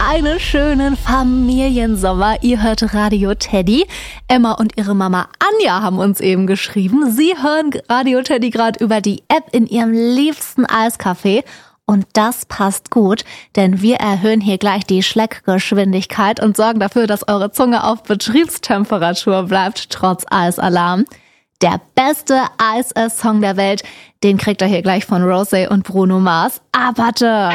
einen schönen Familiensommer. Ihr hört Radio Teddy. Emma und ihre Mama Anja haben uns eben geschrieben. Sie hören Radio Teddy gerade über die App in ihrem liebsten Eiscafé. Und das passt gut, denn wir erhöhen hier gleich die Schleckgeschwindigkeit und sorgen dafür, dass eure Zunge auf Betriebstemperatur bleibt, trotz Eisalarm. Der beste Eis-Song der Welt, den kriegt ihr hier gleich von Rosé und Bruno Mars. Warte!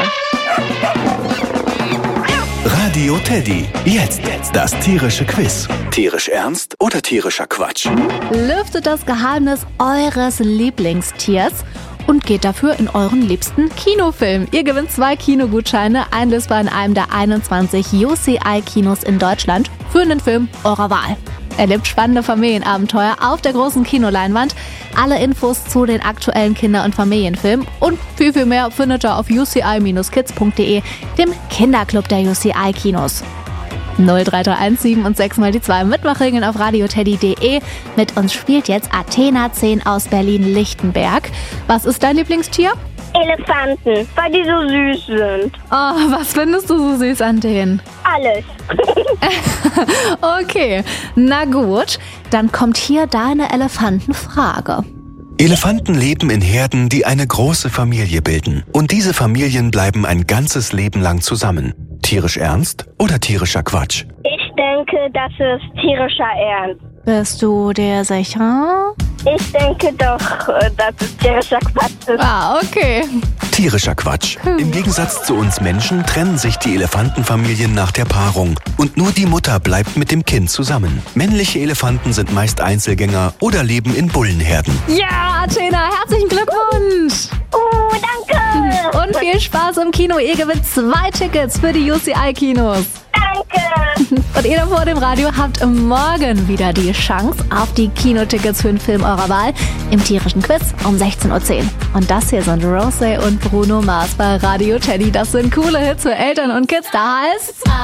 Radio Teddy. Jetzt das tierische Quiz. Tierisch ernst oder tierischer Quatsch? Lüftet das Geheimnis eures Lieblingstiers und geht dafür in euren liebsten Kinofilm. Ihr gewinnt 2 Kinogutscheine, einlösbar in einem der 21 UCI-Kinos in Deutschland für einen Film eurer Wahl. Erlebt spannende Familienabenteuer auf der großen Kinoleinwand. Alle Infos zu den aktuellen Kinder- und Familienfilmen und viel, viel mehr findet ihr auf uci-kids.de, dem Kinderclub der UCI-Kinos. 03317 und 6 mal die 2 Mitmachregeln auf radioteddy.de. Mit uns spielt jetzt Athena 10 aus Berlin-Lichtenberg. Was ist dein Lieblingstier? Elefanten, weil die so süß sind. Oh, was findest du so süß an denen? Alles. Okay, na gut, dann kommt hier deine Elefantenfrage. Elefanten leben in Herden, die eine große Familie bilden. Und diese Familien bleiben ein ganzes Leben lang zusammen. Tierisch ernst oder tierischer Quatsch? Ich denke, das ist tierischer Ernst. Bist du dir sicher? Ich denke doch, dass es tierischer Quatsch ist. Okay. Tierischer Quatsch. Im Gegensatz zu uns Menschen trennen sich die Elefantenfamilien nach der Paarung. Und nur die Mutter bleibt mit dem Kind zusammen. Männliche Elefanten sind meist Einzelgänger oder leben in Bullenherden. Ja, Athena, herzlichen Glückwunsch. Danke. Und viel Spaß im Kino. Ihr gewinnt 2 Tickets für die UCI-Kinos. Danke. Und ihr da vor dem Radio habt morgen wieder die Chance auf die Kinotickets für den Film eurer Wahl im tierischen Quiz um 16:10 Uhr. Und das hier sind Rosé und Bruno Mars bei Radio Teddy. Das sind coole Hits für Eltern und Kids. Da heißt's